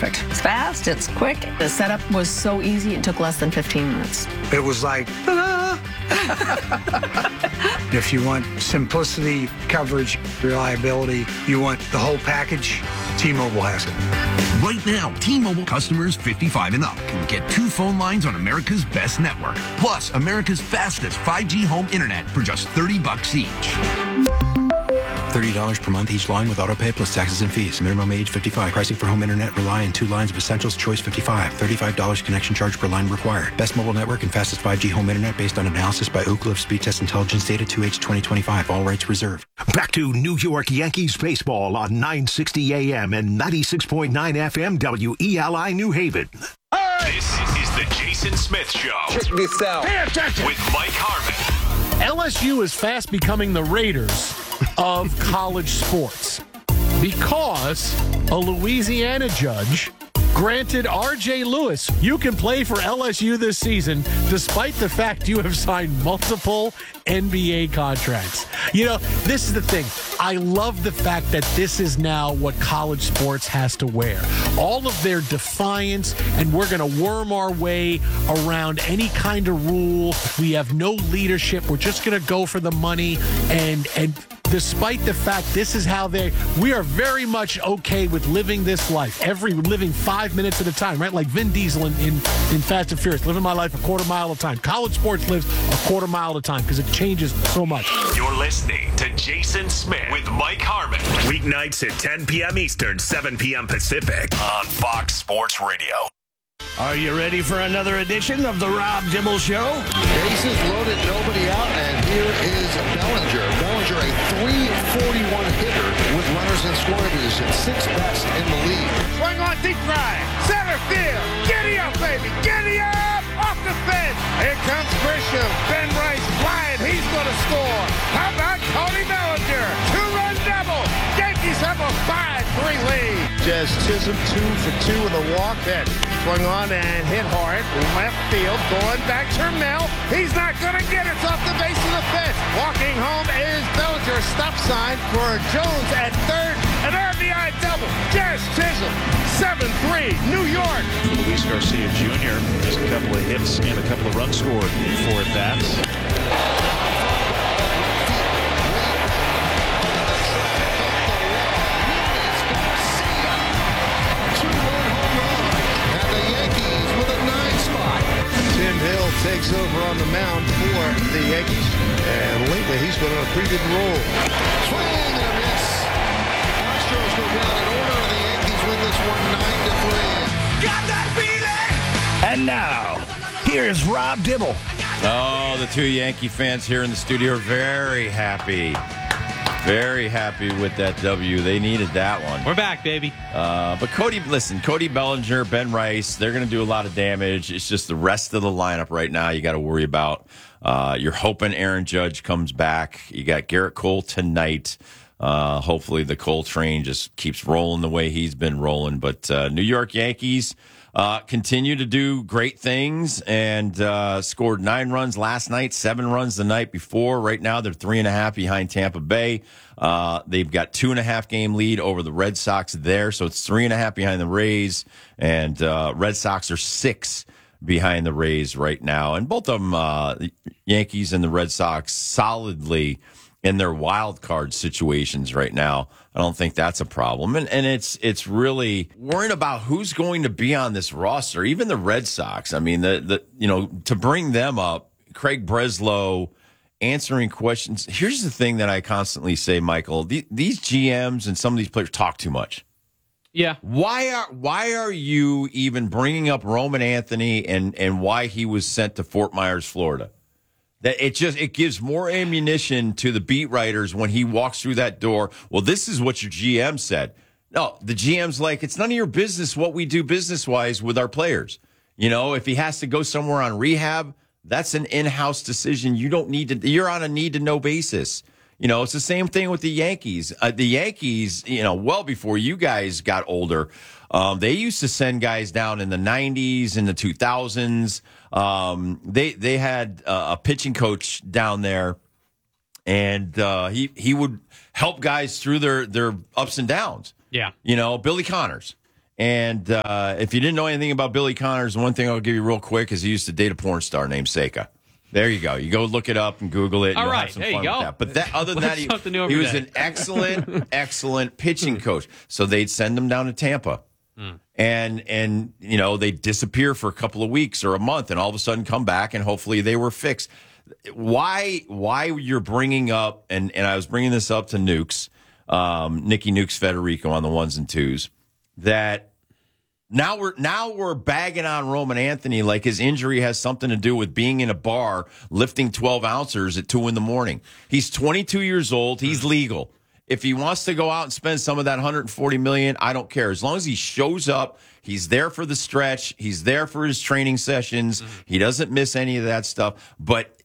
perfect. It's fast, it's quick. The setup was so easy, it took less than 15 minutes. It was like, ah. If you want simplicity, coverage, reliability, you want the whole package, T-Mobile has it. Right now, T-Mobile customers 55 and up can get 2 phone lines on America's best network, plus America's fastest 5G home internet for just $30 each. $30 per month each line with autopay plus taxes and fees. Minimum age 55. Pricing for home internet rely on 2 lines of Essentials Choice 55. $35 connection charge per line required. Best mobile network and fastest 5G home internet based on analysis by Ookla of Speed Test Intelligence data 2H 2025. All rights reserved. Back to New York Yankees baseball on 960 AM and 96.9 FM WELI New Haven. This is the Jason Smith Show. Check this out. Pay attention. With Mike Harmon. LSU is fast becoming the Raiders of college sports because a Louisiana judge granted R.J. Lewis, you can play for LSU this season despite the fact you have signed multiple NBA contracts. You know, this is the thing. I love the fact that this is now what college sports has to wear. All of their defiance, and we're going to worm our way around any kind of rule. We have no leadership. We're just going to go for the money. And despite the fact this is how we are very much okay with living this life. Living 5 minutes at a time, right? Like Vin Diesel in Fast and Furious, living my life a quarter mile at a time. College sports lives a quarter mile at a time because it changes so much. You're listening to Jason Smith with Mike Harmon. Weeknights at 10 p.m. Eastern, 7 p.m. Pacific On Fox Sports Radio. Are you ready for another edition of the Rob Dibble Show? Bases loaded, nobody out, and here is Bellinger. Bellinger, a .341 hitter with runners in scoring position, 6th best in the league. Swing on deep drive, center field, giddy up, baby, giddy up, off the fence. Here comes Grisham, Ben Rice flying, he's going to score. How about Cody Bellinger? 2-run double. Yankees have a 5-3 lead. Jazz Chisholm 2 for 2 with a walk. That swung on and hit hard. Left field, going back Termel. He's not going to get it. It's off the base of the fence. Walking home is Bellinger. Stop sign for Jones at third. An RBI double. Jazz Chisholm, 7-3, New York. Luis Garcia Jr. has a couple of hits and a couple of runs scored for at bats. Tim Hill takes over on the mound for the Yankees, and lately he's been on a pretty good roll. Swing and a miss. Astros go down in order, and the Yankees win this one 9-3. Got that feeling? And now, here's Rob Dibble. Oh, the 2 Yankee fans here in the studio are very happy. Very happy with that W. They needed that one. We're back, baby. But Cody Bellinger, Ben Rice, they're going to do a lot of damage. It's just the rest of the lineup right now you got to worry about. You're hoping Aaron Judge comes back. You got Garrett Cole tonight. Hopefully the Cole train just keeps rolling the way he's been rolling. But New York Yankees continue to do great things and scored 9 runs last night, 7 runs the night before. Right now, they're 3.5 behind Tampa Bay. They've got 2.5 game lead over the Red Sox there, so it's 3.5 behind the Rays, and Red Sox are 6 behind the Rays right now. And both of them, the Yankees and the Red Sox, solidly in their wild card situations right now. I don't think that's a problem. And it's really worrying about who's going to be on this roster. Even the Red Sox. I mean, to bring them up, Craig Breslow answering questions. Here's the thing that I constantly say, Michael. These GMs and some of these players talk too much. Yeah. Why are you even bringing up Roman Anthony and why he was sent to Fort Myers, Florida? That it gives more ammunition to the beat writers when he walks through that door. Well, this is what your GM said. No, the GM's like, it's none of your business what we do business-wise with our players. You know, if he has to go somewhere on rehab, that's an in-house decision. You don't need to. You're on a need-to-know basis. You know, it's the same thing with the Yankees. The Yankees, well before you guys got older, they used to send guys down in the 90s, in the 2000s. They had a pitching coach down there, and he would help guys through their ups and downs. Yeah. Billy Connors. And if you didn't know anything about Billy Connors, one thing I'll give you real quick is he used to date a porn star named Seika. There you go. You go look it up and Google it. And All you'll right, have some there fun you go. with that. But that, other than that, he was an excellent pitching coach. So they'd send him down to Tampa. And they'd disappear for a couple of weeks or a month and all of a sudden come back and hopefully they were fixed. Why you're bringing up, and I was bringing this up to Nukes, Nicky Nukes Federico on the 1s and 2s, that now we're bagging on Roman Anthony like his injury has something to do with being in a bar lifting 12 ounces at 2 a.m. He's 22 years old. He's legal. If he wants to go out and spend some of that $140 million, I don't care. As long as he shows up, he's there for the stretch. He's there for his training sessions. He doesn't miss any of that stuff. But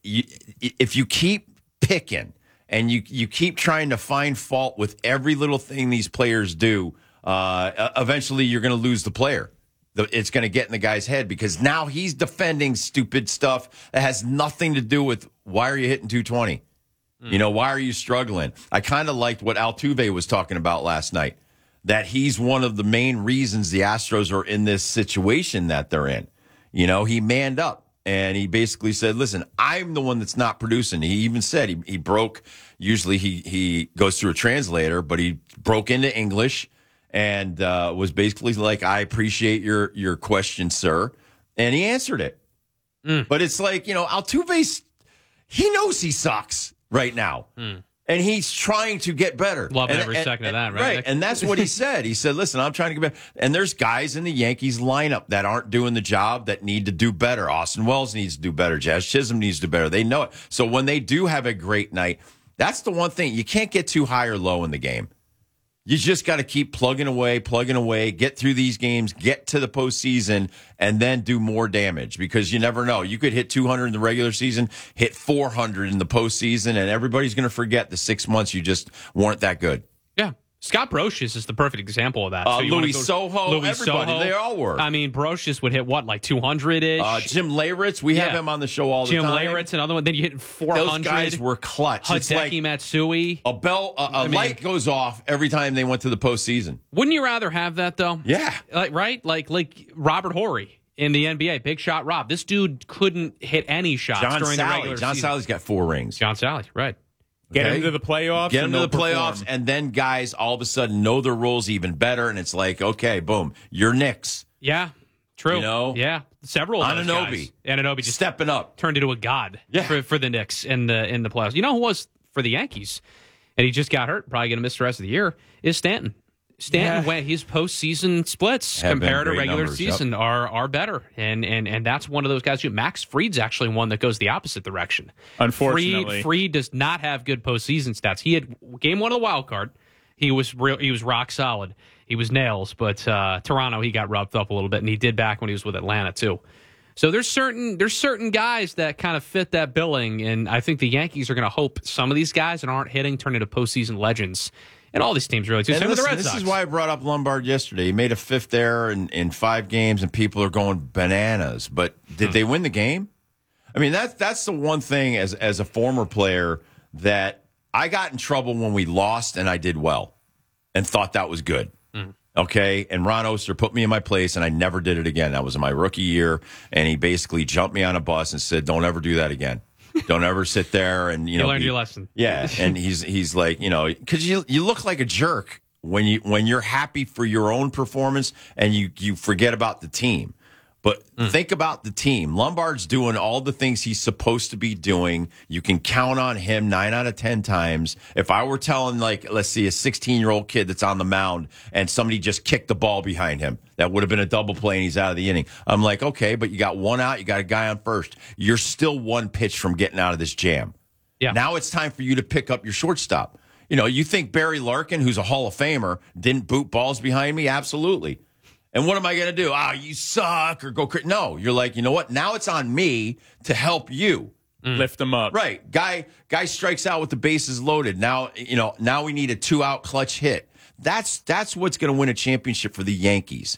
if you keep picking and you keep trying to find fault with every little thing these players do, eventually you're going to lose the player. It's going to get in the guy's head because now he's defending stupid stuff that has nothing to do with why are you hitting 220? Why are you struggling? I kind of liked what Altuve was talking about last night, that he's one of the main reasons the Astros are in this situation that they're in. He manned up and he basically said, listen, I'm the one that's not producing. He even said he broke. Usually he goes through a translator, but he broke into English and was basically like, I appreciate your question, sir. And he answered it. But it's like, Altuve's, he knows he sucks right now. And he's trying to get better. Loving every second of that, right? Right, and that's what he said. He said, listen, I'm trying to get better. And there's guys in the Yankees lineup that aren't doing the job that need to do better. Austin Wells needs to do better. Jazz Chisholm needs to do better. They know it. So when they do have a great night, that's the one thing. You can't get too high or low in the game. You just got to keep plugging away, get through these games, get to the postseason, and then do more damage because you never know. You could hit 200 in the regular season, hit 400 in the postseason, and everybody's going to forget the 6 months you just weren't that good. Yeah. Scott Brocious is the perfect example of that. Louis Soho, everybody, they all were. I mean, Brocious would hit what, like 200-ish? Jim Leyritz, we have him on the show all the time. Jim Leyritz, another one. Then you hit 400. Those guys were clutch. Hideki Matsui. A light goes off every time they went to the postseason. Wouldn't you rather have that, though? Yeah. Right? Like Robert Horry in the NBA. Big shot Rob. This dude couldn't hit any shots during the regular season. John Sally's got 4 rings. John Sally, right. Get into the playoffs. Get into the playoffs, and then guys all of a sudden know their rules even better, and it's like, okay, boom, you're Knicks. Yeah, true. Yeah, several of those guys. Anunoby just stepping up, turned into a god for the Knicks in the playoffs. You know who was for the Yankees, and he just got hurt, probably going to miss the rest of the year, is Stanton. Stanton went his postseason splits compared to regular season are better, and that's one of those guys. Max Fried's actually one that goes the opposite direction. Unfortunately, Fried does not have good postseason stats. He had game 1 of the wild card. He was rock solid. He was nails, but Toronto he got rubbed up a little bit, and he did back when he was with Atlanta too. So there's certain guys that kind of fit that billing, and I think the Yankees are going to hope some of these guys that aren't hitting turn into postseason legends. And all these teams really too. Same with the Red Sox. This is why I brought up Lombard yesterday. He made a 5th error in 5 games, and people are going bananas. But did they win the game? I mean, that's the one thing as a former player that I got in trouble when we lost and I did well and thought that was good. Okay, and Ron Oster put me in my place, and I never did it again. That was in my rookie year, and he basically jumped me on a bus and said, "Don't ever do that again. Don't ever sit there and you learned your lesson." Yeah, and he's like, because you look like a jerk when you're happy for your own performance and you forget about the team. But think about the team. Lombard's doing all the things he's supposed to be doing. You can count on him 9 out of 10 times. If I were telling, let's see, a 16-year-old kid that's on the mound and somebody just kicked the ball behind him, that would have been a double play and he's out of the inning. I'm like, okay, but you got 1 out. You got a guy on first. You're still 1 pitch from getting out of this jam. Yeah. Now it's time for you to pick up your shortstop. You think Barry Larkin, who's a Hall of Famer, didn't boot balls behind me? Absolutely. And what am I going to do? You suck or go crazy. No, you're like, you know what? Now it's on me to help you. Lift them up. Right. Guy strikes out with the bases loaded. Now, now we need a 2-out clutch hit. That's what's going to win a championship for the Yankees.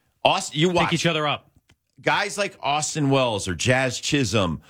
You watch. Pick each other up. Guys like Austin Wells or Jazz Chisholm,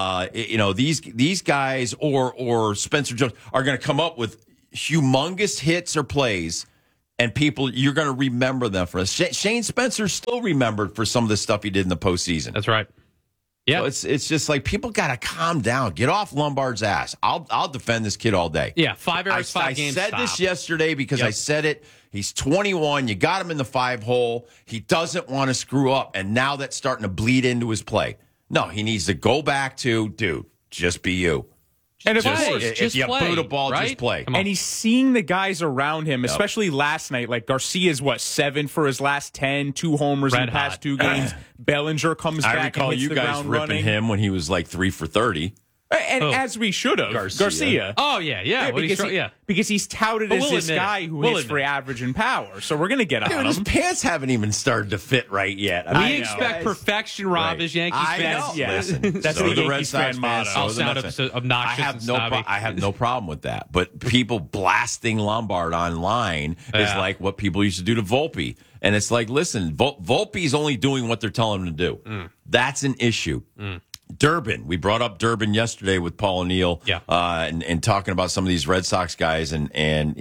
these guys or Spencer Jones are going to come up with humongous hits or plays And people, you're going to remember them for us. Shane Spencer's still remembered for some of the stuff he did in the postseason. That's right. Yeah, so it's just like people got to calm down. Get off Lombard's ass. I'll defend this kid all day. Yeah, 5 errors, 5 games. I said this yesterday because I said it. He's 21. You got him in the 5-hole. He doesn't want to screw up, and now that's starting to bleed into his play. No, he needs to go back to, dude, just be you. And if you boot a ball, right? just play. And he's seeing the guys around him, especially last night. Like Garcia's 7 for his last 10, 2 homers in the past 2 games. Bellinger comes back. I recall and hits you the guys ground ripping running. him when he was 3 for 30. And as we should have, Garcia. Oh, yeah. Because he's touted as this guy who hits for average and power. So we're going to get on him. His pants haven't even started to fit right yet. We expect perfection, Rob, as Yankees fans. Yes. That's the Yankees fan motto. I'll sound obnoxious I have no problem with that. But people blasting Lombard online is like what people used to do to Volpe. And it's like, listen, Volpe's only doing what they're telling him to do. That's an issue. Durbin. We brought up Durbin yesterday with Paul O'Neill, and talking about some of these Red Sox guys, and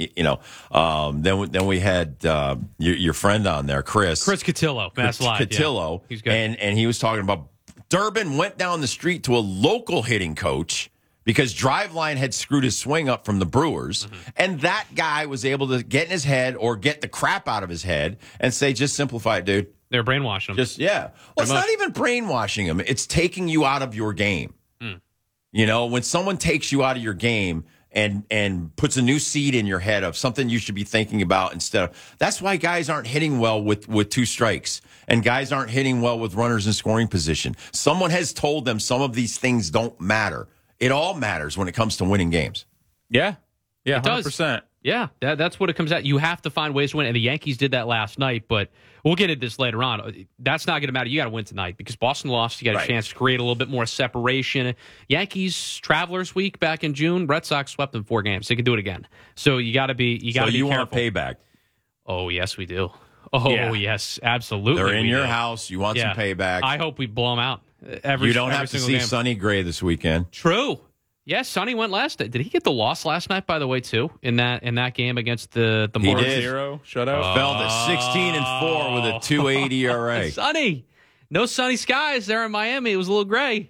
then we had your friend on there, Chris Cotillo, Cotillo, he's good, and he was talking about Durbin went down the street to a local hitting coach because Driveline had screwed his swing up from the Brewers, and that guy was able to get in his head or get the crap out of his head and say, just simplify it, dude. They're brainwashing him. Well, it's not even brainwashing him. It's taking you out of your game. You know, when someone takes you out of your game and puts a new seed in your head of something you should be thinking about instead of. That's why guys aren't hitting well with 2 strikes, and guys aren't hitting well with runners in scoring position. Someone has told them some of these things don't matter. It all matters when it comes to winning games. Yeah, 100%. Yeah, that's what it comes at. You have to find ways to win, and the Yankees did that last night, but we'll get into this later on. That's not going to matter. You got to win tonight because Boston lost. You got a chance to create a little bit more separation. Yankees Travelers Week back in June, Red Sox swept them 4 games. They can do it again. So you got to be careful. Want payback? Oh, yes, we do. Oh, yes, absolutely. They're in your house. You want some payback. I hope we blow them out. You don't have to see Sonny Gray this weekend. True. Yes, Sonny went last. Did he get the loss last night, by the way, too, in that game against the Marlins? 0 shutout. Fell to 16-4 with a 2.80 ERA. Sonny. No sunny skies there in Miami. It was a little gray.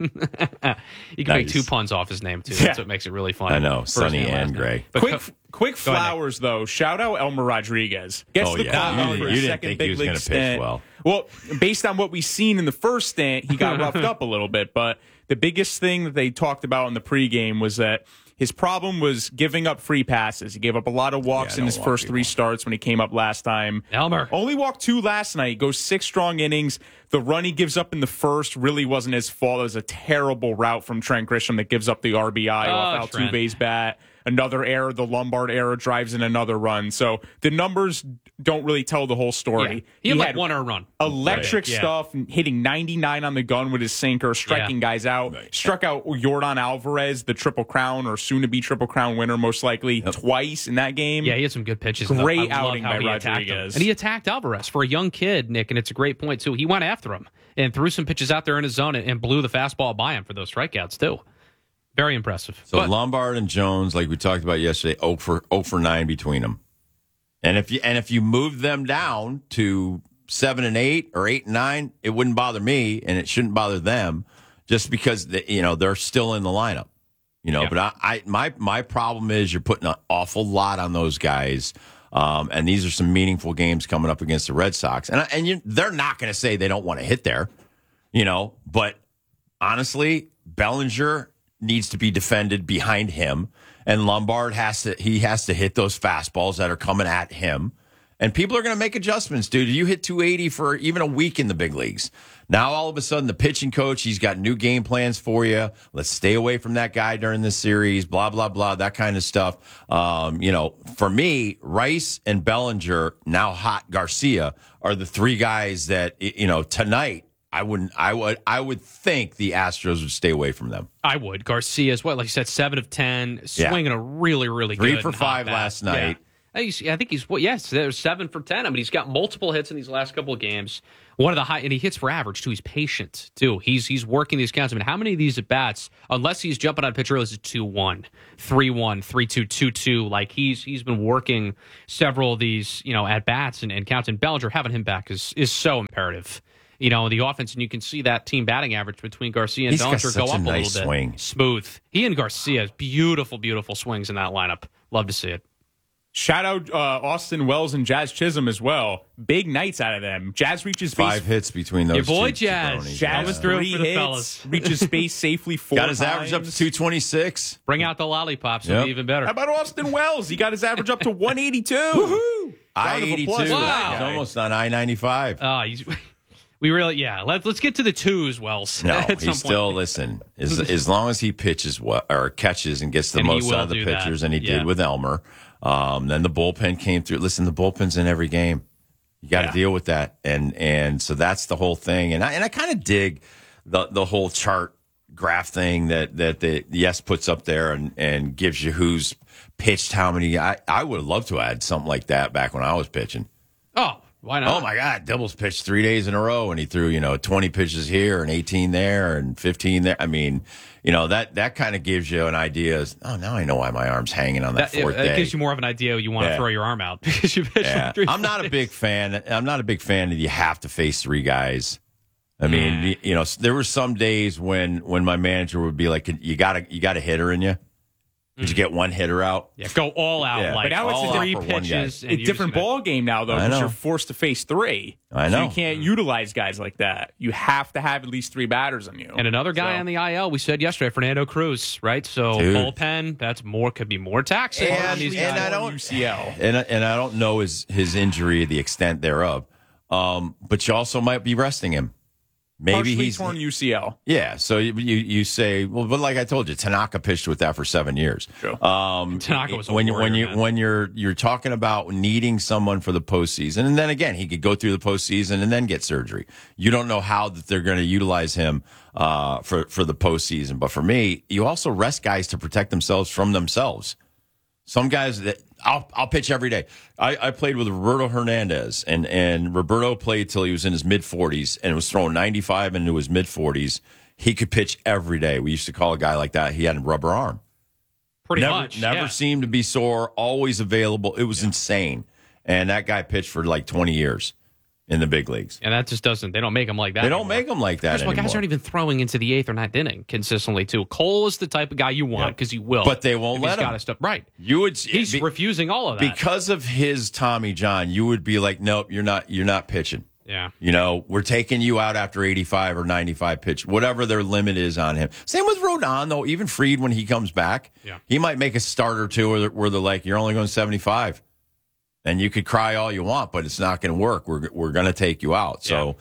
You can make 2 puns off his name, too. That's what makes it really fun. I know, Sonny and Gray. Quick flowers, though. Shout out Elmer Rodriguez. Gets the call for his second big league stint. Well, based on what we've seen in the first stint, he got roughed up a little bit, but the biggest thing that they talked about in the pregame was that his problem was giving up free passes. He gave up a lot of walks in his first 3 starts when he came up last time. Elmer. Only walked 2 last night. Goes 6 strong innings. The run he gives up in the first really wasn't his fault. It was a terrible route from Trent Grisham that gives up the RBI off Altuve's bat. Another error, the Lombard error drives in another run. So the numbers don't really tell the whole story. Yeah. He had 1 earned run. Electric stuff, hitting 99 on the gun with his sinker, striking guys out. Struck out Yordan Alvarez, the Triple Crown or soon-to-be Triple Crown winner, most likely, twice in that game. Yeah, he had some good pitches. Great outing by Rodriguez. And he attacked Alvarez for a young kid, Nick, and it's a great point, too. He went after him and threw some pitches out there in his zone and blew the fastball by him for those strikeouts, too. Very impressive. So Lombard and Jones, like we talked about yesterday, 0 for 9 between them. And if you move them down to 7 and 8 or 8 and 9, it wouldn't bother me, and it shouldn't bother them, just because they're still in the lineup. But my problem is you're putting an awful lot on those guys, and these are some meaningful games coming up against the Red Sox, and they're not going to say they don't want to hit there, But honestly, Bellinger needs to be defended behind him, and Lombard has to hit those fastballs that are coming at him. And people are going to make adjustments, dude. You hit 280 for even a week in the big leagues. Now, all of a sudden, the pitching coach, he's got new game plans for you. Let's stay away from that guy during this series, blah, blah, blah, that kind of stuff. For me, Rice and Bellinger, now hot Garcia, are the 3 guys that, tonight, I would think the Astros would stay away from them. I would. Garcia's like you said, 7 of 10, swinging a really, really 3 good. 3 for 5 last night. I think there's 7 for 10. I mean, he's got multiple hits in these last couple of games. One of the high, and he hits for average too. He's patient too. He's working these counts. I mean, how many of these at bats, unless he's jumping on pitch early, is 2-1, 3-1, 3-2, 2-2. Like he's been working several of these, at bats and counts. And Bellinger having him back is so imperative. The offense, and you can see that team batting average between Garcia and Bellinger go up a little bit. Swing. Smooth. He and Garcia, beautiful, beautiful swings in that lineup. Love to see it. Shout out Austin Wells and Jazz Chisholm as well. Big nights out of them. Jazz reaches base. 5 hits between those Your boy two Jazz. jabronis. Jazz was through for the hits, fellas. reaches base safely 4 Got his times. average up to 226. Bring out the lollipops. It'll be even better. How about Austin Wells? He got his average up to 182. Woohoo! I-82. Wow. He's almost on I-95. We really, Let's get to the twos, Wells. No, he's still, listen, as long as he pitches or catches and gets the most out of the pitchers, and he did with Elmer, then the bullpen came through. Listen, the bullpen's in every game. You got to deal with that. And so that's the whole thing. And I kind of dig the whole chart graph thing that the Yes puts up there and gives you who's pitched how many. I would have loved to add something like that back when I was pitching. Oh, why not? Oh, my God. Dibbles pitched 3 days in a row, and he threw, 20 pitches here and 18 there and 15 there. I mean, that kind of gives you an idea. Now I know why my arm's hanging on that fourth day. It gives you more of an idea you want to throw your arm out because you pitched for 3 I'm not a big fan. I'm not a big fan that you have to face 3 guys. I mean, there were some days when my manager would be like, you got a hitter in you. Did you get one hitter out? Yeah, go all out. Yeah. Like, but now it's 3 pitches. a different ball game now, though, because you're forced to face 3. I know. So you can't utilize guys like that. You have to have at least 3 batters on you. And another guy on the IL, we said yesterday, Fernando Cruz, right? So bullpen, could be more taxing. And I don't UCL. And I don't know his injury, the extent thereof. But you also might be resting him. Maybe he's torn UCL. Yeah, so you say, well, but like I told you, Tanaka pitched with that for 7 years. Sure. Tanaka was when you're talking about needing someone for the postseason, and then again he could go through the postseason and then get surgery. You don't know how that they're going to utilize him for the postseason. But for me, you also rest guys to protect themselves from themselves. Some guys that I'll pitch every day. I played with Roberto Hernandez, and Roberto played till he was in his mid-40s and was throwing 95 into his mid-40s. He could pitch every day. We used to call a guy like that, he had a rubber arm. Never seemed to be sore, always available. It was insane. And that guy pitched for like 20 years in the big leagues. And that just they don't make them like that. They don't make them like that anymore. Guys aren't even throwing into the 8th or 9th inning consistently, too. Cole is the type of guy you want because he will. But they won't let him. Right. He's refusing all of that. Because of his Tommy John, you would be like, nope, you're not pitching. Yeah. We're taking you out after 85 or 95 pitch, whatever their limit is on him. Same with Rodon, though. Even Fried, when he comes back, he might make a start or two where they're like, you're only going 75. And you could cry all you want, but it's not going to work. We're going to take you out. So,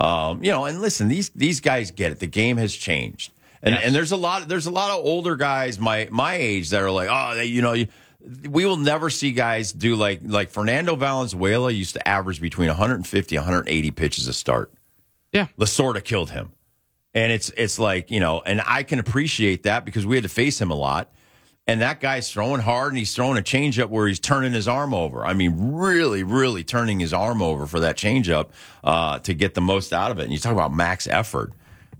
and listen, these guys get it. The game has changed, and there's a lot of older guys my age that are like, we will never see guys do like Fernando Valenzuela used to average between 150 180 pitches a start. Yeah, Lasorda killed him, and it's like and I can appreciate that because we had to face him a lot. And that guy's throwing hard, and he's throwing a changeup where he's turning his arm over. I mean, really, really turning his arm over for that changeup to get the most out of it. And you talk about max effort,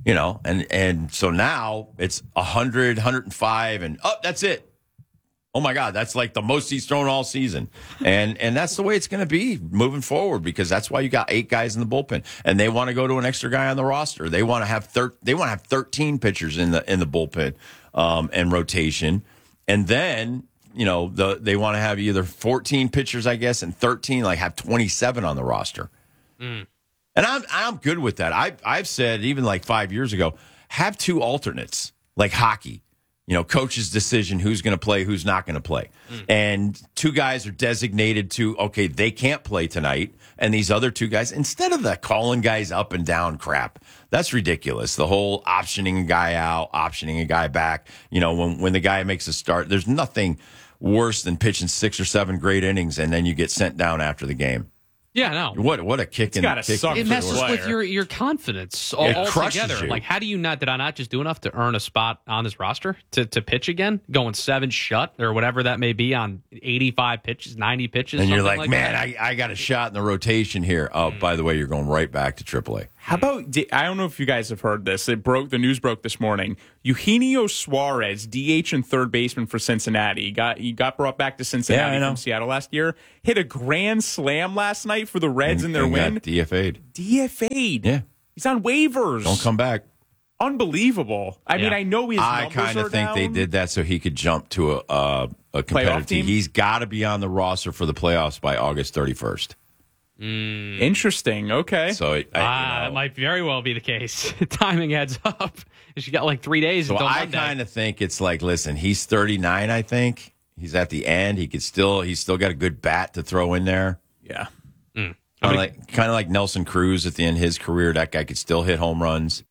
and so now it's 100, 105, and that's it. Oh my God, that's like the most he's thrown all season, and that's the way it's going to be moving forward because that's why you got 8 guys in the bullpen, and they want to go to an extra guy on the roster. They want to have 13 pitchers in the bullpen and rotation. And then, they want to have either 14 pitchers, I guess, and 13, have 27 on the roster. And I'm good with that. I've said, even 5 years ago, have 2 alternates, like hockey. Coach's decision, who's going to play, who's not going to play. And 2 guys are designated to, okay, they can't play tonight. And these other 2 guys, instead of the calling guys up and down crap, that's ridiculous. The whole optioning a guy out, optioning a guy back. When the guy makes a start, there's nothing worse than pitching 6 or 7 great innings and then you get sent down after the game. Yeah, no. What a kick in the kick. It messes with your confidence altogether. Like, how do you not? Did I not just do enough to earn a spot on this roster to pitch again, going 7 shut or whatever that may be on 85 pitches, 90 pitches, and you're like man, I got a shot in the rotation here. Oh, by the way, you're going right back to AAA. How about, I don't know if you guys have heard this. The news broke this morning. Eugenio Suarez, DH and third baseman for Cincinnati. He got brought back to Cincinnati from Seattle last year. Hit a grand slam last night for the Reds in their win. Got DFA'd. Yeah. He's on waivers. Don't come back. Unbelievable. I mean, I know his numbers I kind of think they did that so he could jump to a competitive team. He's got to be on the roster for the playoffs by August 31st. Interesting. Okay. So that might very well be the case. Timing adds up. She got like 3 days. So until I Monday. kind of think it's like, listen, he's 39. I think he's at the end. He's still got a good bat to throw in there. Yeah. Kind of like Nelson Cruz at the end of his career. That guy could still hit home runs.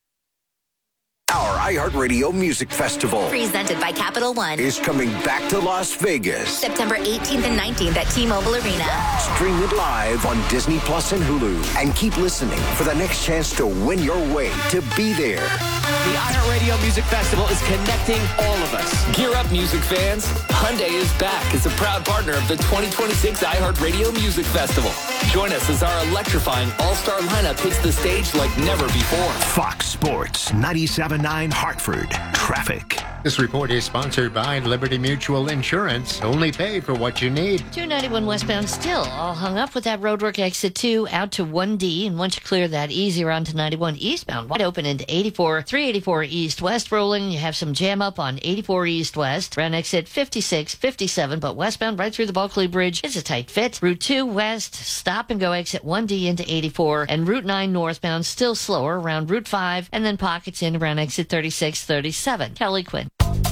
Our iHeartRadio Music Festival, presented by Capital One, is coming back to Las Vegas. September 18th and 19th at T-Mobile Arena. Stream it live on Disney Plus and Hulu. And keep listening for the next chance to win your way to be there. The iHeartRadio Music Festival is connecting all of us. Gear up, music fans. Hyundai is back as a proud partner of the 2026 iHeartRadio Music Festival. Join us as our electrifying all-star lineup hits the stage like never before. Fox Sports 97.9 Hartford. Traffic. This report is sponsored by Liberty Mutual Insurance. Only pay for what you need. 291 westbound still all hung up with that roadwork exit 2 out to 1D. And once you clear that, easier onto 91 eastbound. Wide open into 84. 384 east-west rolling. You have some jam up on 84 east-west. Around exit 56, 57. But westbound right through the Bulkley Bridge is a tight fit. Route 2 west, stop and go exit 1D into 84. And Route 9 northbound still slower around Route 5. And then pockets in around exit 36, 37. Kelly Quinn.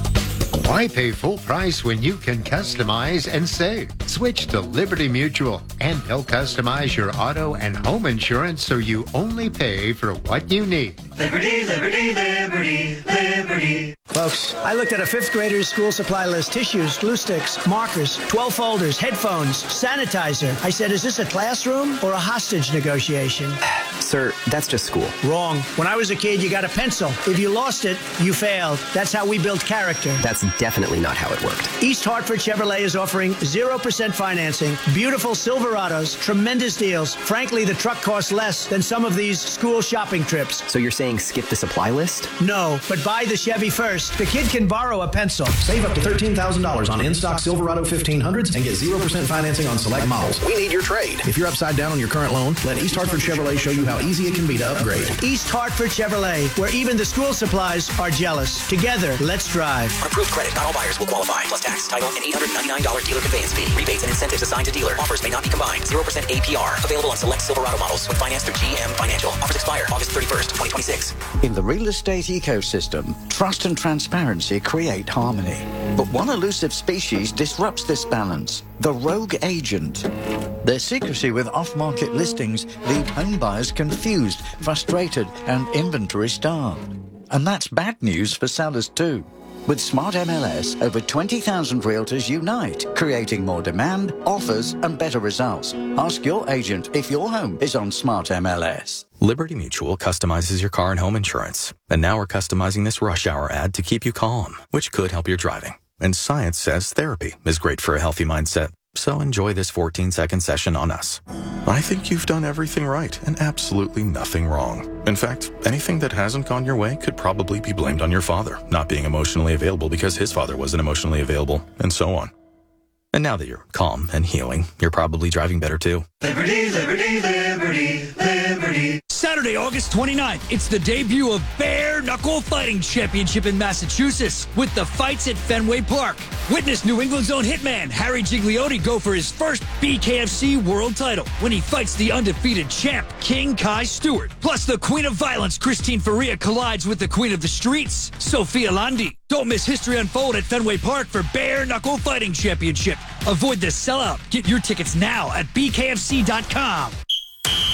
Why pay full price when you can customize and save? Switch to Liberty Mutual, and they'll customize your auto and home insurance so you only pay for what you need. Liberty, liberty, liberty, liberty. Folks, I looked at a 5th grader's school supply list. Tissues, glue sticks, markers, 12 folders, headphones, sanitizer. I said, is this a classroom or a hostage negotiation? Sir, that's just school. Wrong. When I was a kid, you got a pencil. If you lost it, you failed. That's how we build character. That's definitely not how it worked. East Hartford Chevrolet is offering 0% financing, beautiful Silverados, tremendous deals. Frankly, the truck costs less than some of these school shopping trips. So you're saying skip the supply list? No, but buy the Chevy first. The kid can borrow a pencil. Save up to $13,000 on in-stock Silverado 1500s and get 0% financing on select models. We need your trade. If you're upside down on your current loan, let East Hartford Chevrolet show you how easy it can be to upgrade. East Hartford Chevrolet, where even the school supplies are jealous. Together, let's drive. Approved credit. Not all buyers will qualify. Plus tax, title, and $899 dealer conveyance fee. Rebates and incentives assigned to dealer. Offers may not be combined. 0% APR. Available on select Silverado models when financed through GM Financial. Offers expire August 31st, 2026. In the real estate ecosystem, trust and transparency create harmony. But one elusive species disrupts this balance: the rogue agent. Their secrecy with off-market listings leave home buyers confused, frustrated, and inventory-starved. And that's bad news for sellers too. With Smart MLS, over 20,000 realtors unite, creating more demand, offers, and better results. Ask your agent if your home is on Smart MLS. Liberty Mutual customizes your car and home insurance. And now we're customizing this rush hour ad to keep you calm, which could help your driving. And science says therapy is great for a healthy mindset. So enjoy this 14-second session on us. I think you've done everything right and absolutely nothing wrong. In fact, anything that hasn't gone your way could probably be blamed on your father not being emotionally available because his father wasn't emotionally available, and so on. And now that you're calm and healing, you're probably driving better too. Liberty, liberty, liberty, liberty. Saturday, August 29th, it's the debut of Bare Knuckle Fighting Championship in Massachusetts with the fights at Fenway Park. Witness New England's own hitman Harry Gigliotti go for his first BKFC world title when he fights the undefeated champ King Kai Stewart. Plus, the Queen of Violence Christine Faria collides with the Queen of the Streets, Sophia Landi. Don't miss history unfold at Fenway Park for Bare Knuckle Fighting Championship. Avoid the sellout. Get your tickets now at BKFC.com.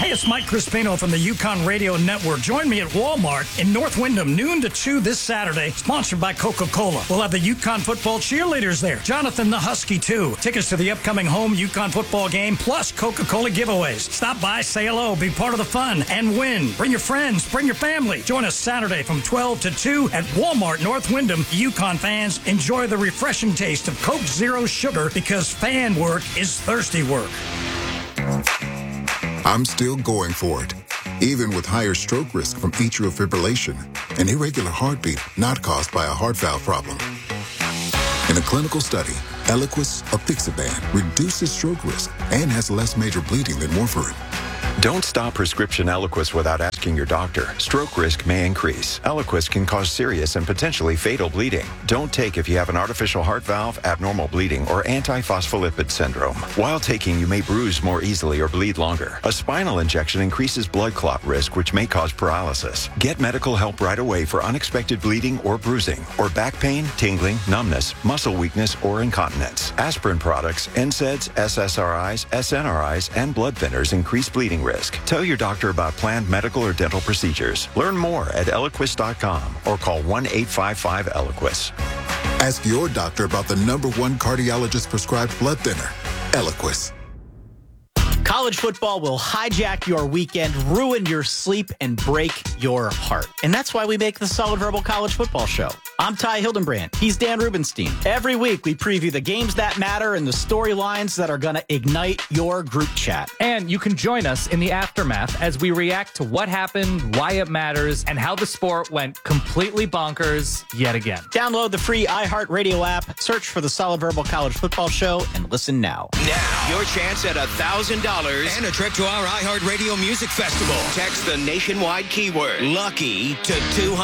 Hey, it's Mike Crispino from the Yukon Radio Network. Join me at Walmart in North Windham, noon to 2 this Saturday, sponsored by Coca-Cola. We'll have the Yukon football cheerleaders there. Jonathan the Husky, too. Tickets to the upcoming home Yukon football game, plus Coca-Cola giveaways. Stop by, say hello, be part of the fun, and win. Bring your friends, bring your family. Join us Saturday from 12 to 2 at Walmart North Windham. Yukon fans, enjoy the refreshing taste of Coke Zero Sugar, because fan work is thirsty work. I'm still going for it, even with higher stroke risk from atrial fibrillation, an irregular heartbeat not caused by a heart valve problem. In a clinical study, Eliquis apixaban reduces stroke risk and has less major bleeding than warfarin. Don't stop prescription Eliquis without asking your doctor. Stroke risk may increase. Eliquis can cause serious and potentially fatal bleeding. Don't take if you have an artificial heart valve, abnormal bleeding, or antiphospholipid syndrome. While taking, you may bruise more easily or bleed longer. A spinal injection increases blood clot risk, which may cause paralysis. Get medical help right away for unexpected bleeding or bruising, or back pain, tingling, numbness, muscle weakness, or incontinence. Aspirin products, NSAIDs, SSRIs, SNRIs, and blood thinners increase bleeding risk. Tell your doctor about planned medical or dental procedures. Learn more at Eliquis.com or call 1-855-ELIQUIS. Ask your doctor about the #1 cardiologist prescribed blood thinner, Eliquis. College football will hijack your weekend, ruin your sleep, and break your heart. And that's why we make the Solid Verbal College Football Show. I'm Ty Hildenbrand. He's Dan Rubenstein. Every week, we preview the games that matter and the storylines that are going to ignite your group chat. And you can join us in the aftermath as we react to what happened, why it matters, and how the sport went completely bonkers yet again. Download the free iHeartRadio app, search for the Solid Verbal College Football Show, and listen now. Now, your chance at $1,000 and a trip to our iHeartRadio Music Festival. Text the nationwide keyword LUCKY to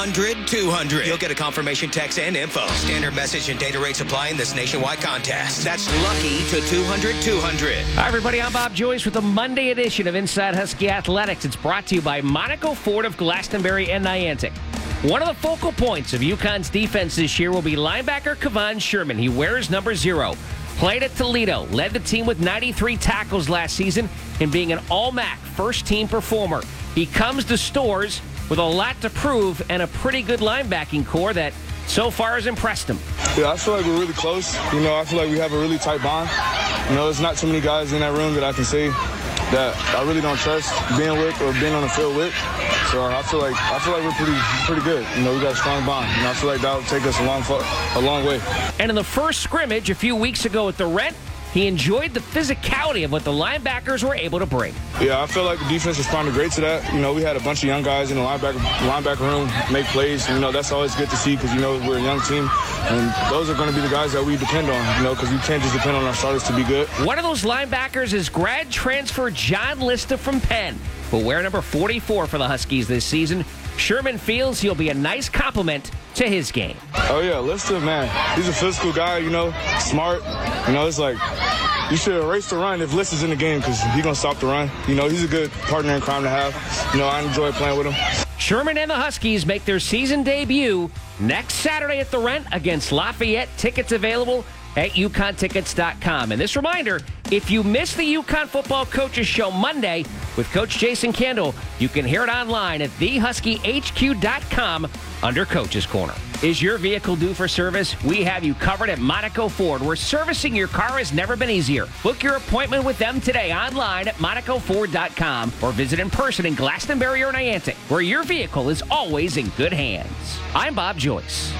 200-200. You'll get a confirmation text and info. Standard message and data rates apply in this nationwide contest. That's LUCKY to 200-200. Hi, everybody. I'm Bob Joyce with the Monday edition of Inside Husky Athletics. It's brought to you by Monaco Ford of Glastonbury and Niantic. One of the focal points of UConn's defense this year will be linebacker Kevon Sherman. He wears number 0. Played at Toledo, led the team with 93 tackles last season, and being an all-MAC first-team performer. He comes to Stores with a lot to prove and a pretty good linebacking core that so far has impressed him. Yeah, I feel like we're really close. I feel like we have a really tight bond. There's not too many guys in that room that I can say that I really don't trust being with or being on the field with. So I feel like we're pretty good. We got a strong bond. I feel like that'll take us a long way. And in the first scrimmage a few weeks ago at the Rent, he enjoyed the physicality of what the linebackers were able to bring. Yeah, I feel like the defense responded great to that. We had a bunch of young guys in the linebacker room make plays. That's always good to see because, we're a young team. And those are going to be the guys that we depend on, because we can't just depend on our starters to be good. One of those linebackers is grad transfer John Lista from Penn, who'll wear number 44 for the Huskies this season. Sherman feels he'll be a nice complement to his game. Oh, yeah, Lista, man, he's a physical guy, smart. It's like you should erase the run if Lista's in the game because he's going to stop the run. He's a good partner in crime to have. I enjoy playing with him. Sherman and the Huskies make their season debut next Saturday at the Rent against Lafayette. Tickets available at UConnTickets.com. And this reminder, if you missed the UConn Football Coaches Show Monday with Coach Jason Kendall, you can hear it online at TheHuskyHQ.com under Coach's Corner. Is your vehicle due for service? We have you covered at Monaco Ford, where servicing your car has never been easier. Book your appointment with them today online at MonacoFord.com or visit in person in Glastonbury or Niantic, where your vehicle is always in good hands. I'm Bob Joyce.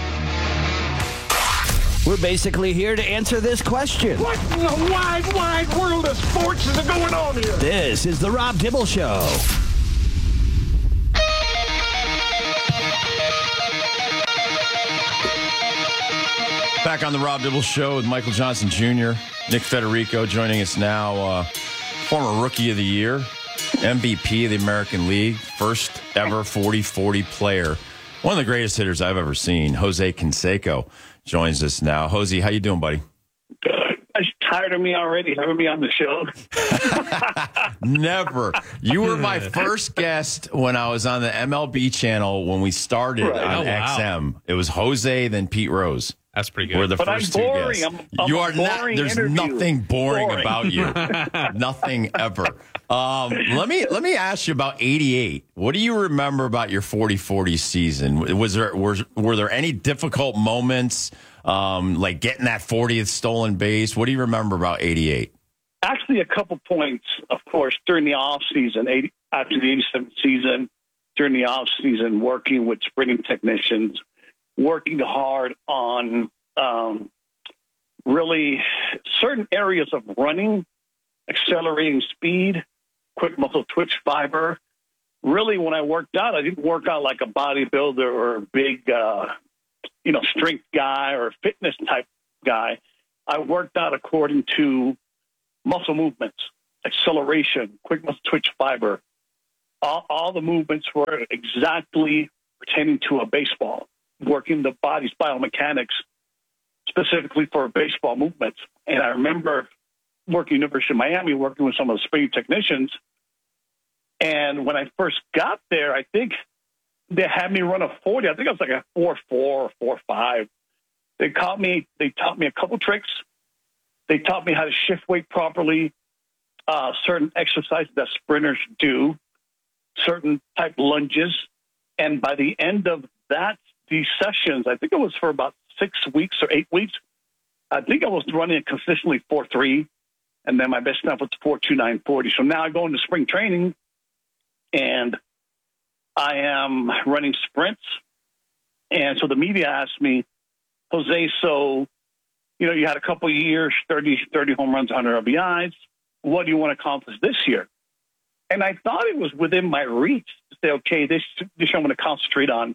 We're basically here to answer this question. What in the wide, wide world of sports is going on here? This is the Rob Dibble Show. Back on the Rob Dibble Show with Michael Johnson Jr., Nick Federico joining us now. Former Rookie of the Year, MVP of the American League, first ever 40-40 player. One of the greatest hitters I've ever seen, Jose Canseco, joins us now. Jose, how you doing, buddy? Good. Are you tired of me already having me on the show? Never. You were my first guest when I was on the MLB channel when we started on XM. Wow. It was Jose, then Pete Rose. That's pretty good. We're the first two guests. I'm you are not. There's interview. nothing boring about you. Nothing ever. Let me ask you about 88. What do you remember about your 40-40 season? Were there any difficult moments, like getting that 40th stolen base? What do you remember about 88? Actually, a couple points, of course, during the off season, after the 87 season, during the off season, working with sprinting technicians, working hard on really certain areas of running, accelerating speed, quick muscle twitch fiber. Really, when I worked out, I didn't work out like a bodybuilder or a big, strength guy or fitness type guy. I worked out according to muscle movements, acceleration, quick muscle twitch fiber. All the movements were exactly pertaining to a baseball, working the body's biomechanics specifically for baseball movements. And I remember working at University of Miami, working with some of the sprinting technicians. And when I first got there, I think they had me run a 40. I think I was like a 4.4 or 4.5. They taught me a couple tricks. They taught me how to shift weight properly, certain exercises that sprinters do, certain type lunges. And by the end of these sessions, I think it was for about 6 weeks or 8 weeks, I think I was running consistently 4.3, and then my best snap was 4.2940. So now I go into spring training, and I am running sprints. And so the media asked me, Jose, so, you had a couple of years, 30 home runs, 100 RBIs. What do you want to accomplish this year? And I thought it was within my reach to say, okay, this year I'm going to concentrate on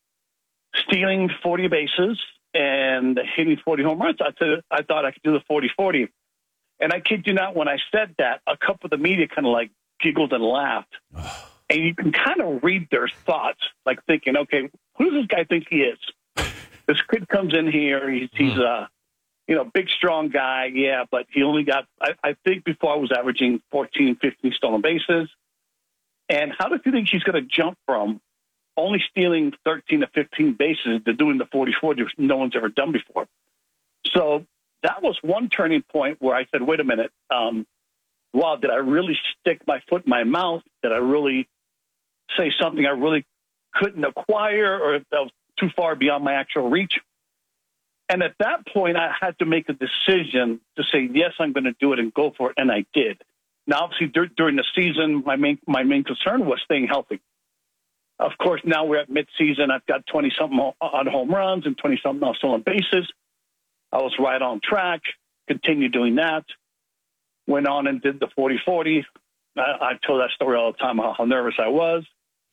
stealing 40 bases and hitting 40 home runs. I thought I could do the 40-40. And I kid you not, when I said that, a couple of the media kind of like giggled and laughed. And you can kind of read their thoughts, like thinking, okay, who does this guy think he is? This kid comes in here, he's a big, strong guy, yeah, but he only got, I think before I was averaging 14, 15 stolen bases. And how does he think he's going to jump from only stealing 13 to 15 bases to doing the 40-40, which no one's ever done before? So that was one turning point where I said, wait a minute, wow, did I really stick my foot in my mouth? Did I really say something I really couldn't acquire, or if that was too far beyond my actual reach? And at that point, I had to make a decision to say, yes, I'm going to do it and go for it. And I did. Now, obviously, during the season, my main concern was staying healthy. Of course, now we're at midseason. I've got 20-something on home runs and 20-something on stolen bases. I was right on track, continued doing that. Went on and did the 40-40. I tell that story all the time, how nervous I was.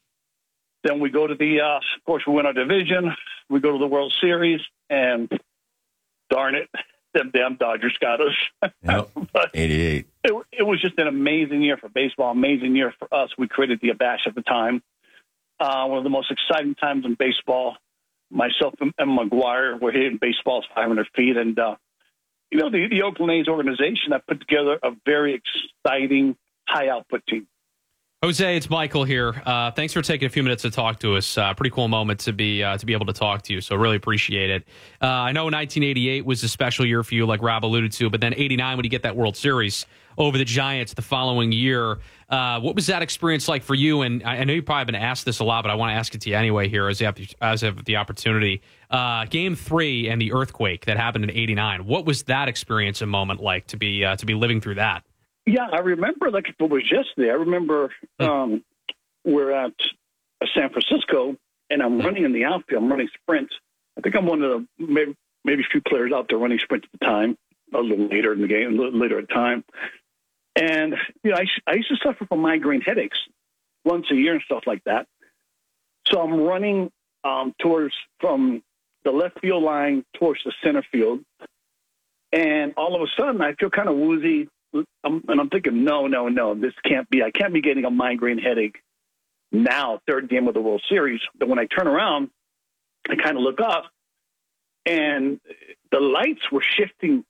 Then we go to of course, we win our division. We go to the World Series, and darn it, them damn Dodgers got us. Yep. 88. It was just an amazing year for baseball, amazing year for us. We created the Abash at the time. One of the most exciting times in baseball. Myself and McGuire were hitting baseballs 500 feet. And, the Oakland A's organization, I put together a very exciting, high-output team. Jose, it's Michael here. Thanks for taking a few minutes to talk to us. Pretty cool moment to be able to talk to you, so really appreciate it. I know 1988 was a special year for you, like Rob alluded to, but then 89 when you get that World Series over the Giants the following year. What was that experience like for you? And I know you've probably been asked this a lot, but I want to ask it to you anyway here as I have the opportunity. Game 3 and the earthquake that happened in 89. What was that experience and moment like to be living through that? Yeah, I remember like if it was yesterday. I remember we're at San Francisco, and I'm running in the outfield. I'm running sprints. I think I'm one of the maybe a few players out there running sprints at the time, a little later in the game, a little later at the time. And, I used to suffer from migraine headaches once a year and stuff like that. So I'm running from the left field line towards the center field. And all of a sudden, I feel kind of woozy. And I'm thinking, no, this can't be. I can't be getting a migraine headache now, third game of the World Series. But when I turn around, I kind of look up, and the lights were shifting,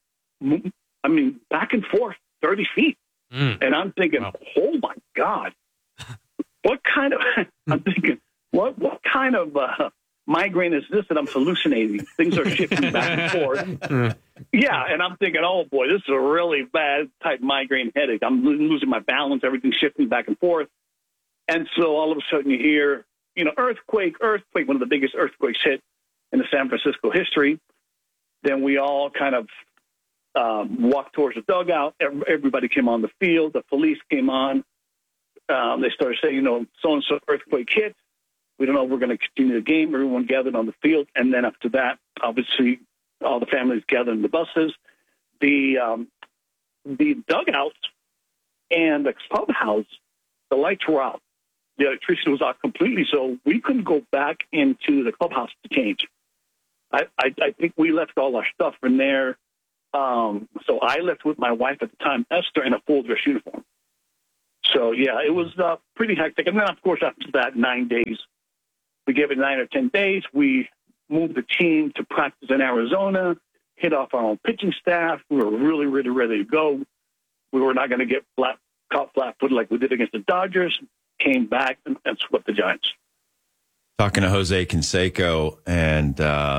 back and forth 30 feet. And I'm thinking, oh, my God, what kind of – I'm thinking, what kind of migraine is this that I'm hallucinating? Things are shifting back and forth. Yeah, and I'm thinking, oh, boy, this is a really bad type migraine headache. I'm losing my balance, everything's shifting back and forth. And so all of a sudden you hear, earthquake, one of the biggest earthquakes hit in the San Francisco history. Then we all kind of walked towards the dugout. Everybody came on the field. The police came on. They started saying, so-and-so earthquake hit. We don't know if we're going to continue the game. Everyone gathered on the field. And then after that, obviously, all the families gathered in the buses. The dugouts and the clubhouse, the lights were out. The electricity was out completely, so we couldn't go back into the clubhouse to change. I think we left all our stuff in there. So I left with my wife at the time, Esther, in a full dress uniform. So, yeah, it was pretty hectic. And then, of course, after that, 9 days, we gave it 9 or 10 days. We moved the team to practice in Arizona, hit off our own pitching staff. We were really, really ready to go. We were not going to get caught flat-footed like we did against the Dodgers. Came back and swept the Giants. Talking to Jose Canseco, and,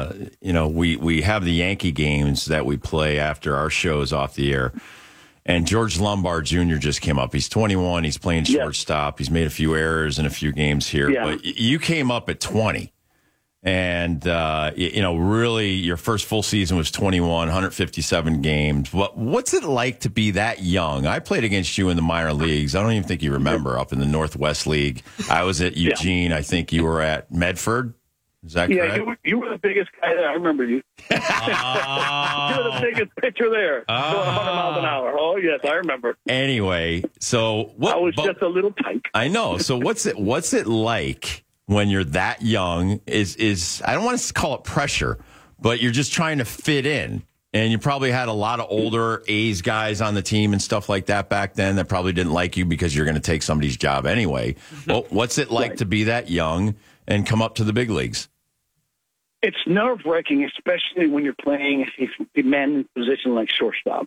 we have the Yankee games that we play after our shows off the air. And George Lombard Jr. just came up. He's 21. He's playing shortstop. He's made a few errors in a few games here. Yeah. But you came up at 20. And, really your first full season was 21, 157 games. What's it like to be that young? I played against you in the minor leagues. I don't even think you remember, up in the Northwest League. I was at Eugene. I think you were at Medford. Is that correct? Yeah, you were the biggest guy there. I remember you. You were the biggest pitcher there. Going 100 miles an hour. Oh, yes, I remember. Anyway, so I was just a little tight. I know. So what's it like when you're that young? Is I don't want to call it pressure, but you're just trying to fit in. And you probably had a lot of older A's guys on the team and stuff like that back then that probably didn't like you because you're going to take somebody's job anyway. Well, what's it like to be that young and come up to the big leagues? It's nerve-wracking, especially when you're playing a demanding position like shortstop.